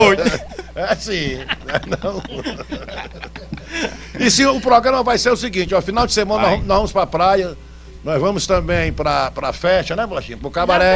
É sim. Não. E sim, o programa vai ser o seguinte, ó, final de semana nós vamos pra praia, nós vamos também pra festa, né, Bolachinha? Pro cabaré.